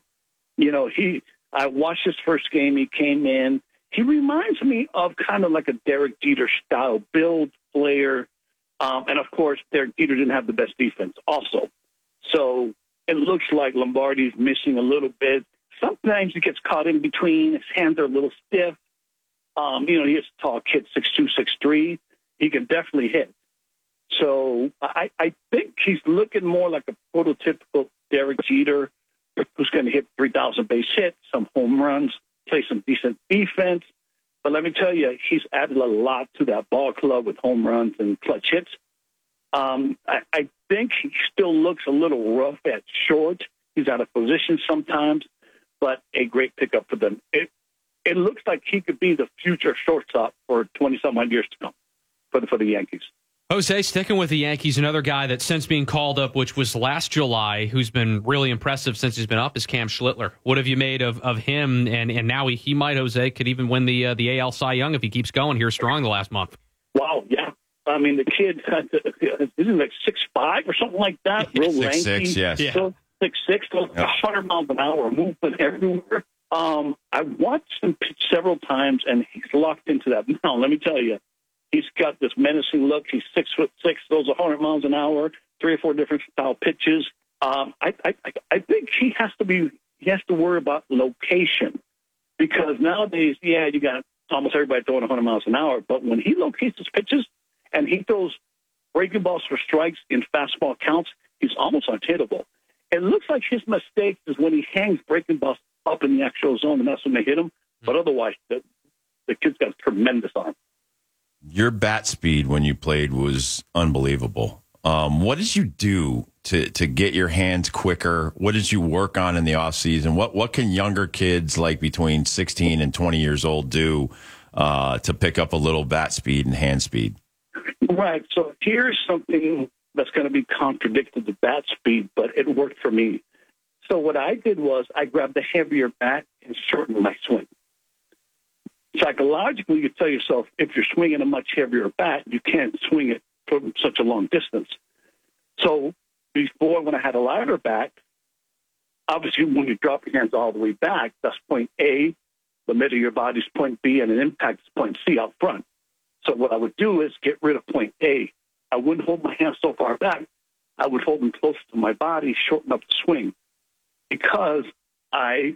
I watched his first game. He came in. He reminds me of kind of like a Derek Jeter style build player. And, of course, Derek Jeter didn't have the best defense also. So it looks like Lombardi's missing a little bit. Sometimes he gets caught in between. His hands are a little stiff. He is a tall kid, 6'2", 6'3". He can definitely hit. So I think he's looking more like a prototypical Derek Jeter who's going to hit 3,000 base hits, some home runs, play some decent defense. But let me tell you, he's added a lot to that ball club with home runs and clutch hits. I think he still looks a little rough at short. He's out of position sometimes, but a great pickup for them. It looks like he could be the future shortstop for 20-some-odd years to come for the Yankees. Jose, sticking with the Yankees, another guy that since being called up, which was last July, who's been really impressive since he's been up, is Cam Schlittler. What have you made of him? And now he might, Jose, could even win the AL Cy Young if he keeps going here strong the last month. Wow, yeah. I mean, the kid, isn't like 6'5" or something like that? Real lanky. 6'6", yes. Yeah. 6'6", 100 miles an hour, movement everywhere. I watched him pitch several times, and he's locked into that. Now, let me tell you, he's got this menacing look. He's 6'6", throws 100 miles an hour, 3 or 4 different style pitches. I think he has to worry about location because nowadays, you got almost everybody throwing 100 miles an hour. But when he locates his pitches and he throws breaking balls for strikes in fastball counts, he's almost unhittable. It looks like his mistake is when he hangs breaking balls up in the actual zone, and that's when they hit him. But otherwise, the kid's got a tremendous arm. Your bat speed when you played was unbelievable. What did you do to get your hands quicker? What did you work on in the offseason? What can younger kids like between 16 and 20 years old do to pick up a little bat speed and hand speed? Right. So here's something that's going to be contradicted to bat speed, but it worked for me. So what I did was I grabbed a heavier bat and shortened my swing. Psychologically, you tell yourself, if you're swinging a much heavier bat, you can't swing it from such a long distance. So before, when I had a lighter bat, obviously when you drop your hands all the way back, that's point A, the middle of your body is point B, and an impact is point C out front. So what I would do is get rid of point A. I wouldn't hold my hands so far back. I would hold them close to my body, shorten up the swing. because I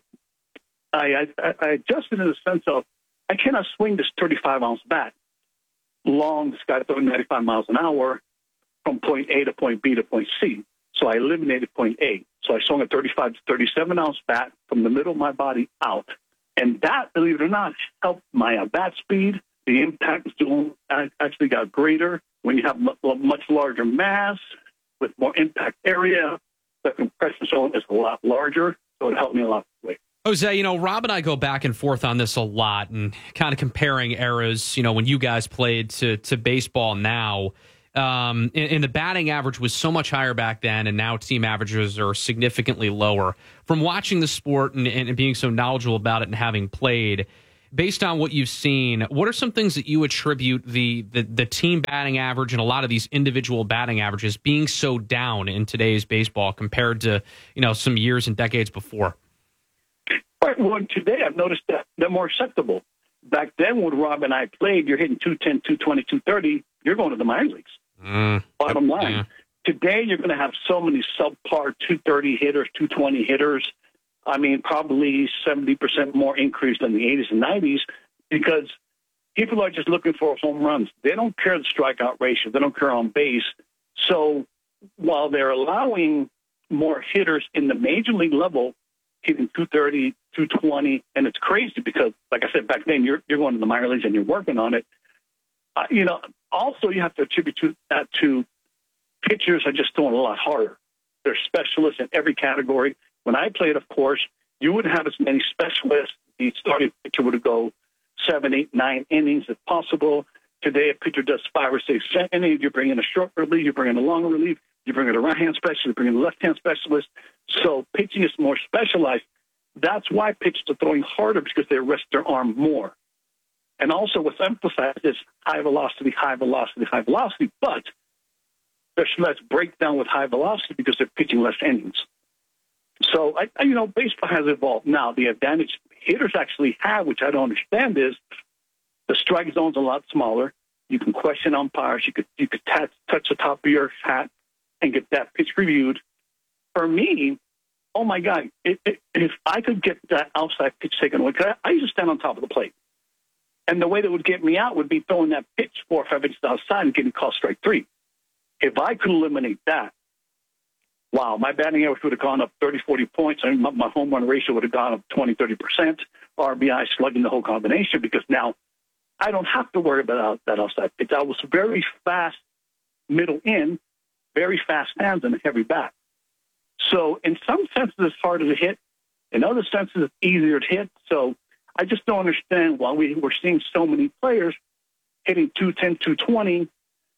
adjusted in the sense of I cannot swing this 35-ounce bat long. This guy throwing 95 miles an hour from point A to point B to point C. So I eliminated point A. So I swung a 35 to 37-ounce bat from the middle of my body out. And that, believe it or not, helped my bat speed. The impact actually got greater when you have much larger mass with more impact area. The compression zone is a lot larger, so it helped me a lot. Jose, Rob and I go back and forth on this a lot and kind of comparing eras, when you guys played to baseball now. And the batting average was so much higher back then, and now team averages are significantly lower. From watching the sport and being so knowledgeable about it and having played, based on what you've seen, what are some things that you attribute the team batting average and a lot of these individual batting averages being so down in today's baseball compared to, some years and decades before? Right. Well, today I've noticed that they're more acceptable. Back then when Rob and I played, you're hitting 210, 220, 230, you're going to the minor leagues. Bottom line. Yeah. Today you're going to have so many subpar 230 hitters, 220 hitters. I mean, probably 70% more increase than the 80s and 90s because people are just looking for home runs. They don't care the strikeout ratio. They don't care on base. So while they're allowing more hitters in the major league level, hitting 230, 220, and it's crazy because, like I said, back then you're going to the minor leagues and you're working on it. Also you have to attribute that to pitchers are just throwing a lot harder. They're specialists in every category. When I played, of course, you wouldn't have as many specialists. The starting pitcher would go 7, 8, 9 innings if possible. Today, a pitcher does 5 or 6 innings. You bring in a short relief, you bring in a long relief, you bring in a right-hand specialist, you bring in a left-hand specialist. So pitching is more specialized. That's why pitchers are throwing harder because they rest their arm more. And also what's emphasized is high velocity, high velocity, high velocity. But there's less breakdown with high velocity because they're pitching less innings. So, baseball has evolved. Now, the advantage hitters actually have, which I don't understand, is the strike zone's a lot smaller. You can question umpires. You could touch the top of your hat and get that pitch reviewed. For me, oh, my God, if I could get that outside pitch taken away, because I used to stand on top of the plate. And the way that would get me out would be throwing that pitch 4 or 5 inches outside and getting called strike 3. If I could eliminate that, wow, my batting average would have gone up 30, 40 points. I mean, my home run ratio would have gone up 20, 30%, RBI, slugging, the whole combination, because now I don't have to worry about that outside pitch. I was very fast middle in, very fast hands, and a heavy bat. So in some senses, it's harder to hit. In other senses, it's easier to hit. So I just don't understand why we're seeing so many players hitting 210, 220,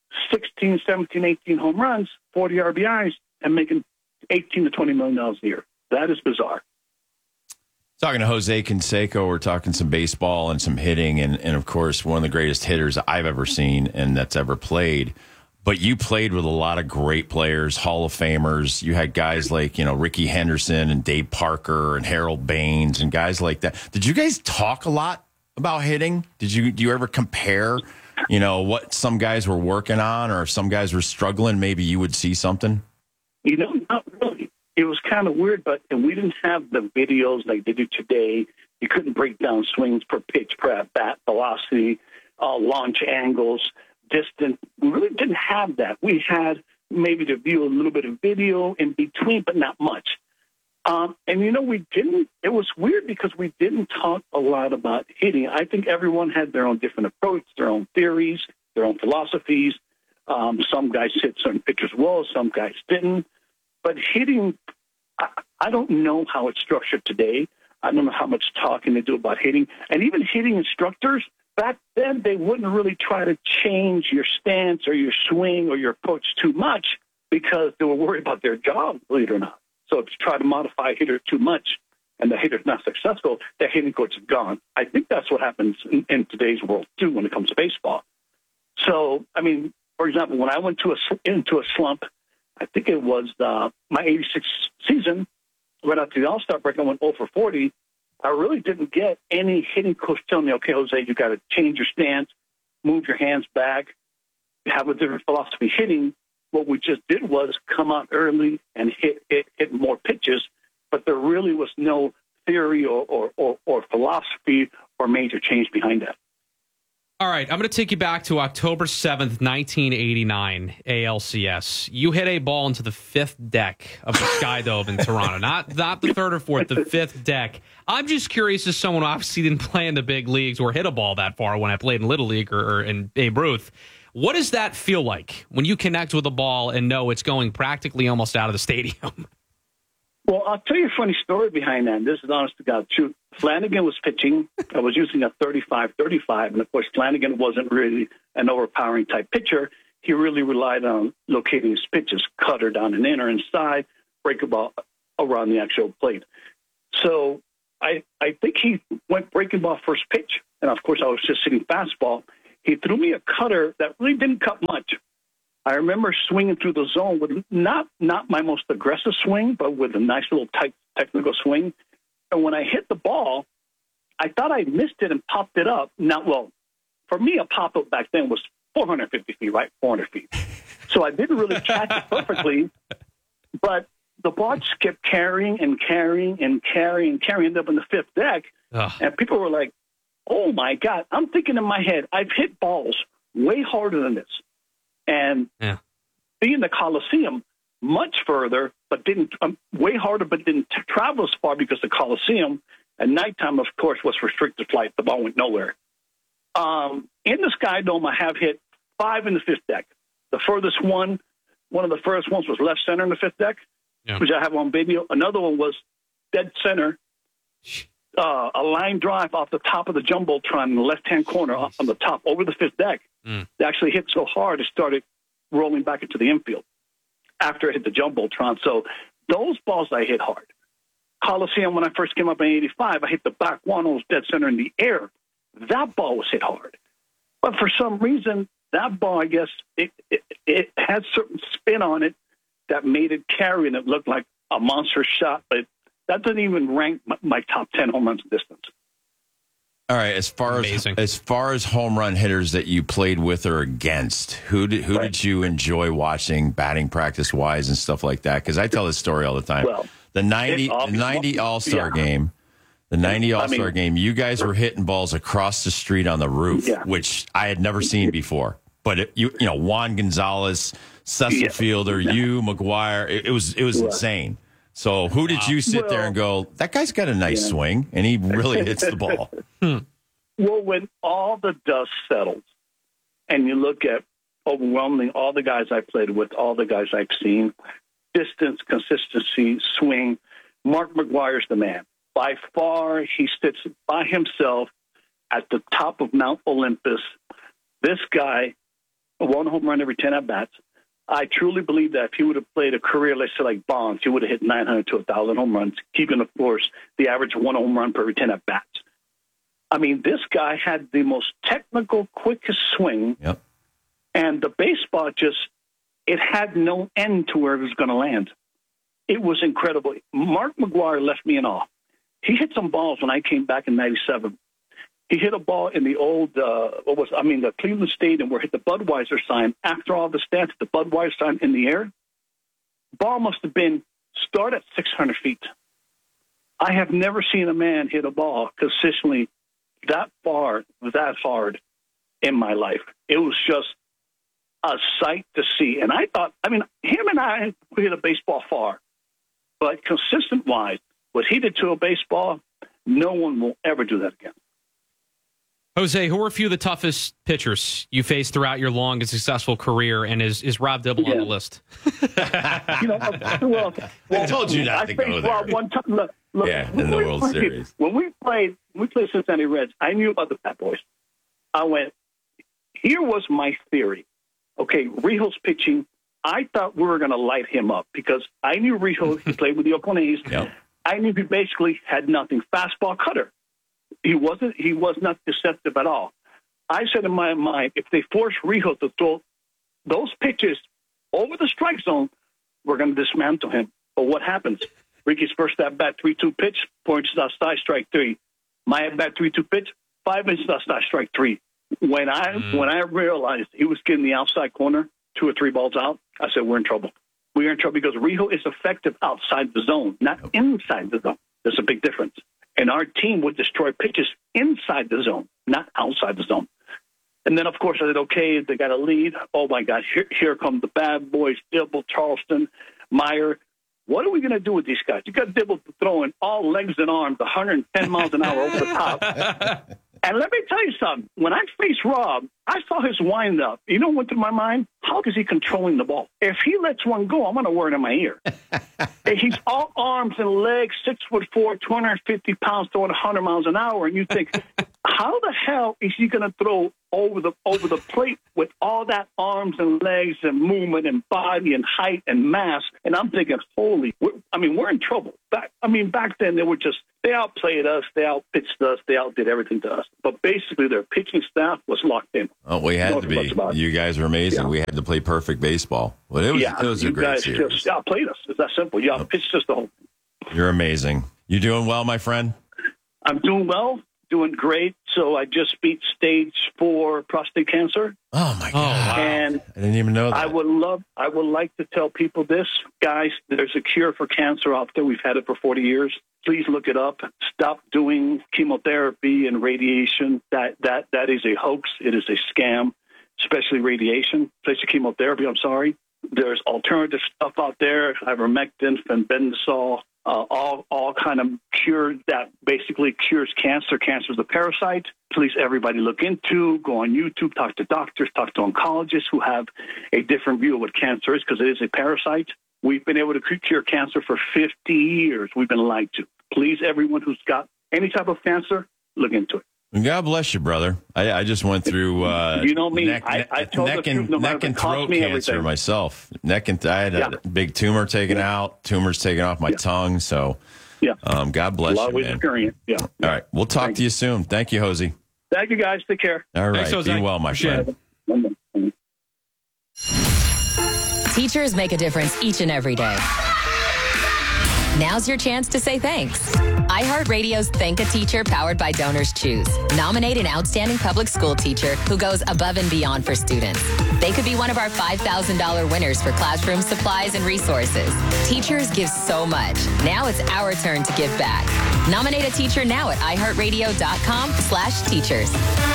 16, 17, 18 home runs, 40 RBIs, and making $18 to $20 million a year. That is bizarre. Talking to Jose Canseco, we're talking some baseball and some hitting, and of course, one of the greatest hitters I've ever seen and that's ever played. But you played with a lot of great players, Hall of Famers. You had guys like, Ricky Henderson and Dave Parker and Harold Baines and guys like that. Did you guys talk a lot about hitting? Do you ever compare, what some guys were working on, or if some guys were struggling, maybe you would see something? Not really. It was kind of weird, but we didn't have the videos like they do today. You couldn't break down swings per pitch, per at-bat, velocity, launch angles, distance. We really didn't have that. We had maybe to view a little bit of video in between, but not much. We didn't. It was weird because we didn't talk a lot about hitting. I think everyone had their own different approach, their own theories, their own philosophies. Some guys hit certain pitches well, some guys didn't. But hitting, I don't know how it's structured today. I don't know how much talking they do about hitting. And even hitting instructors, back then they wouldn't really try to change your stance or your swing or your approach too much because they were worried about their job, believe it or not. So if you try to modify a hitter too much and the hitter's not successful, that hitting coach is gone. I think that's what happens in today's world, too, when it comes to baseball. So, for example, when I went into a slump, I think it was my 86 season, right after the All-Star break, I went 0 for 40. I really didn't get any hitting coach telling me, okay, Jose, you got to change your stance, move your hands back, have a different philosophy hitting. What we just did was come out early and hit more pitches. but there really was no theory or philosophy or major change behind that. All right, I'm going to take you back to October 7th, 1989, ALCS. You hit a ball into the fifth deck of the Sky Dome in Toronto. Not the third or fourth, the fifth deck. I'm just curious, as someone who obviously didn't play in the big leagues or hit a ball that far when I played in Little League or in Babe Ruth, what does that feel like when you connect with a ball and know it's going practically almost out of the stadium? Well, I'll tell you a funny story behind that. This is honest to God truth. Flanagan was pitching. I was using a 35-35, and of course, Flanagan wasn't really an overpowering type pitcher. He really relied on locating his pitches, cutter down and in or inside, break a ball around the actual plate. So I think he went breaking ball first pitch, and of course, I was just hitting fastball. He threw me a cutter that really didn't cut much. I remember swinging through the zone with not my most aggressive swing, but with a nice little tight technical swing. And when I hit the ball, I thought I missed it and popped it up. Now, well, for me, a pop-up back then was 450 feet, right? 400 feet. So I didn't really catch it perfectly, but the ball just kept carrying, ended up in the fifth deck. Ugh. And people were like, oh, my God. I'm thinking in my head, I've hit balls way harder than this. And being the Coliseum, much further, but didn't way harder, but didn't travel as far because the Coliseum at nighttime, of course, was restricted flight. The ball went nowhere. In the Sky Dome, I have hit 5 in the fifth deck. The furthest one of the first ones was left center in the fifth deck, which I have on video. Another one was dead center, a line drive off the top of the Jumbotron in the left-hand corner on the top over the fifth deck. It actually hit so hard it started rolling back into the infield after it hit the Jumbotron. So those balls I hit hard. Coliseum, when I first came up in 85, I hit the back one, was dead center in the air. That ball was hit hard. But for some reason, that ball, I guess, it had certain spin on it that made it carry, and it looked like a monster shot. But that doesn't even rank my top 10 home runs distance. All right, as far as home run hitters that you played with or against, who did you enjoy watching batting practice wise and stuff like that? Because I tell this story all the time. Well, the 90 All-Star game, game, you guys were hitting balls across the street on the roof, which I had never seen before. But Juan Gonzalez, Cecil Fielder, you, McGuire, it was insane. So who did you sit there and go, that guy's got a nice swing, and he really hits the ball? Well, when all the dust settles and you look at overwhelmingly all the guys I played with, all the guys I've seen, distance, consistency, swing, Mark McGuire's the man. By far, he sits by himself at the top of Mount Olympus. This guy, 1 home run every 10 at-bats. I truly believe that if he would have played a career, let's say like Bonds, he would have hit 900 to 1,000 home runs, keeping, of course, the average 1 home run per every 10 at-bats. I mean, this guy had the most technical, quickest swing, and the baseball it had no end to where it was going to land. It was incredible. Mark McGuire left me in awe. He hit some balls when I came back in 97. He hit a ball in the old, the Cleveland Stadium where hit the Budweiser sign. After all the stats, the Budweiser sign in the air. Ball must have been start at 600 feet. I have never seen a man hit a ball consistently that far, that hard in my life. It was just a sight to see. And I thought, him and I hit a baseball far. But consistent-wise, what he did to a baseball, no one will ever do that again. Jose, who are a few of the toughest pitchers you faced throughout your long and successful career, and is Rob Dibble on the list? I told you not to go there. Rob one time. Look, in the World Series. When we played Cincinnati Reds, I knew about the Fat Boys. I went, here was my theory. Okay, Rijo's pitching. I thought we were going to light him up because I knew Rijo, he played with the Oakland A's. I knew he basically had nothing. Fastball cutter. He was not deceptive at all. I said in my mind, if they force Rijo to throw those pitches over the strike zone, we're going to dismantle him. But what happens? Ricky's first at-bat, 3-2 pitch, 4 inches outside, strike 3. My at-bat, 3-2 pitch, 5 inches outside, strike 3. When I realized he was getting the outside corner, 2 or 3 balls out, I said, we're in trouble. We are in trouble because Rijo is effective outside the zone, not inside the zone. There's a big difference. And our team would destroy pitches inside the zone, not outside the zone. And then, of course, I said, okay, they got a lead. Oh, my gosh, here come the bad boys, Dibble, Charleston, Meyer. What are we going to do with these guys? You got Dibble throwing all legs and arms, 110 miles an hour over the top. And let me tell you something. When I faced Rob, I saw his wind-up. You know what went through my mind? How is he controlling the ball? If he lets one go, I'm going to wear it in my ear. He's all arms and legs, 6'4", 250 pounds, throwing 100 miles an hour. And you think, how the hell is he going to throw over the plate with all that arms and legs and movement and body and height and mass? And I'm thinking, we're in trouble. Back then they outplayed us, they outpitched us, they outdid everything to us. But basically, their pitching staff was locked in. Oh, we had to be. You guys were amazing. Yeah. We had to play perfect baseball. Well, it was a great series. You guys just outplayed us. It's that simple. You outpitched us the whole thing. You're amazing. You doing well, my friend? I'm doing well. Doing great. So I just beat stage 4 prostate cancer. Oh my God! Wow. And I didn't even know that. I would like to tell people this, guys. There's a cure for cancer out there. We've had it for 40 years. Please look it up. Stop doing chemotherapy and radiation. That is a hoax. It is a scam, especially radiation. Especially chemotherapy. I'm sorry. There's alternative stuff out there. Ivermectin, fenbendazole. All kind of cure that basically cures cancer. Cancer is a parasite. Please, everybody look into, go on YouTube, talk to doctors, talk to oncologists who have a different view of what cancer is because it is a parasite. We've been able to cure cancer for 50 years. We've been lied to. Please, everyone who's got any type of cancer, look into it. God bless you, brother. I just went through you know me. neck and throat cancer myself. I had a big tumor taken out. Tumors taken off my tongue. So, God bless you, man. Experience. Yeah. All right, we'll talk to you soon. Thank you, Hosey. Thank you, guys. Take care. All right, be well, my friend. Teachers make a difference each and every day. Now's your chance to say thanks. iHeartRadio's Thank a Teacher powered by Donors Choose. Nominate an outstanding public school teacher who goes above and beyond for students. They could be one of our $5,000 winners for classroom supplies and resources. Teachers give so much. Now it's our turn to give back. Nominate a teacher now at iHeartRadio.com/teachers.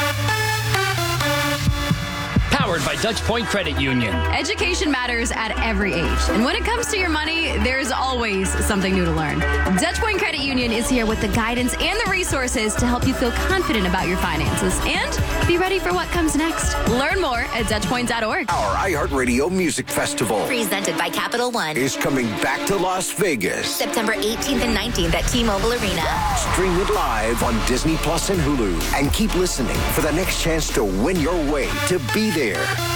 Powered by Dutch Point Credit Union. Education matters at every age. And when it comes to your money, there's always something new to learn. Dutch Point Credit Union is here with the guidance and the resources to help you feel confident about your finances and be ready for what comes next. Learn more at DutchPoint.org. Our iHeartRadio Music Festival, presented by Capital One, is coming back to Las Vegas. September 18th and 19th at T-Mobile Arena. Stream it live on Disney Plus and Hulu. And keep listening for the next chance to win your way to be there.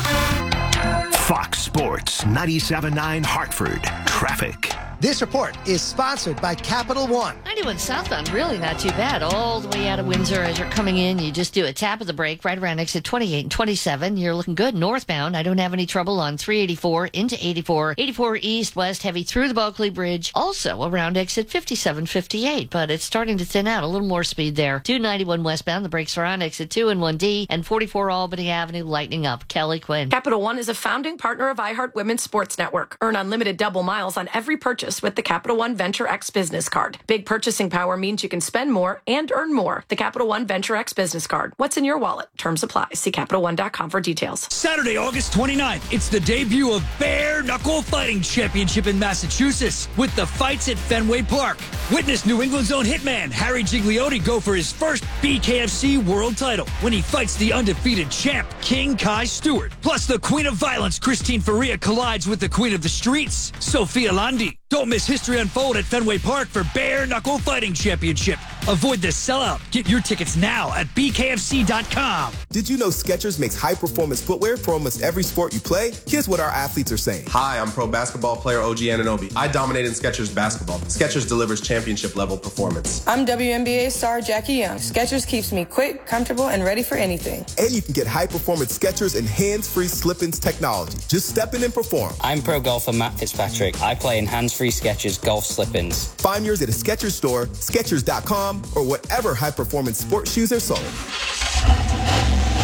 Fox Sports 97.9 Hartford. Traffic. This report is sponsored by Capital One. 91 southbound, really not too bad. All the way out of Windsor as you're coming in, you just do a tap of the brake right around exit 28 and 27. You're looking good. Northbound, I don't have any trouble on 384 into 84. 84 east-west, heavy through the Bulkley Bridge. Also around exit 57, 58, but it's starting to thin out. A little more speed there. 291 westbound, the brakes are on exit 2 and 1D, and 44 Albany Avenue lightening up. Kelly Quinn. Capital One is a founding partner of iHeart Women's Sports Network. Earn unlimited double miles on every purchase with the Capital One Venture X Business Card. Big purchasing power means you can spend more and earn more. The Capital One Venture X Business Card. What's in your wallet? Terms apply. See CapitalOne.com for details. Saturday, August 29th, it's the debut of Bare Knuckle Fighting Championship in Massachusetts with the fights at Fenway Park. Witness New England's own hitman Harry Gigliotti go for his first BKFC world title when he fights the undefeated champ King Kai Stewart. Plus, the Queen of Violence Christine Faria collides with the Queen of the Streets Sophia Landi. Don't miss history unfold at Fenway Park for Bare Knuckle Fighting Championship. Avoid the sellout. Get your tickets now at BKFC.com. Did you know Skechers makes high-performance footwear for almost every sport you play? Here's what our athletes are saying. Hi, I'm pro basketball player OG Anunoby. I dominate in Skechers basketball. Skechers delivers championship-level performance. I'm WNBA star Jackie Young. Skechers keeps me quick, comfortable, and ready for anything. And you can get high-performance Skechers and hands-free slip-ins technology. Just step in and perform. I'm pro golfer Matt Fitzpatrick. I play in hands-free Skechers golf slip-ins. Find yours at a Skechers store, Skechers.com, or whatever high-performance sports shoes are sold.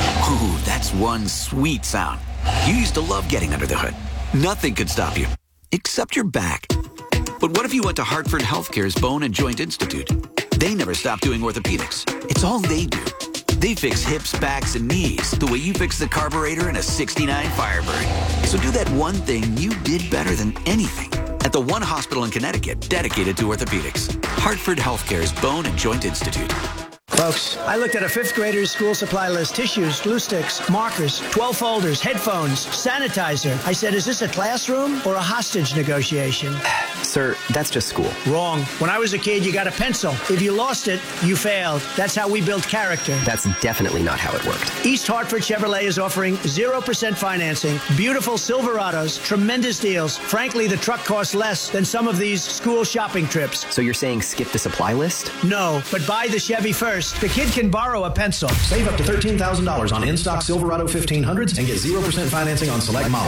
Ooh, that's one sweet sound. You used to love getting under the hood. Nothing could stop you. except your back. But what if you went to Hartford Healthcare's Bone and Joint Institute? They never stop doing orthopedics. It's all they do. They fix hips, backs, and knees the way you fix the carburetor in a 69 Firebird. So do that one thing you did better than anything at the one hospital in Connecticut dedicated to orthopedics. Hartford Healthcare's Bone and Joint Institute. Folks, I looked at a fifth grader's school supply list. Tissues, glue sticks, markers, 12 folders, headphones, sanitizer. I said, is this a classroom or a hostage negotiation? Sir, that's just school. Wrong. When I was a kid, you got a pencil. If you lost it, you failed. That's how we build character. That's definitely not how it worked. East Hartford Chevrolet is offering 0% financing, beautiful Silverados, tremendous deals. Frankly, the truck costs less than some of these school shopping trips. So you're saying skip the supply list? No, but buy the Chevy first. The kid can borrow a pencil. Save up to $13,000 on in-stock Silverado 1500s and get 0% financing on select models.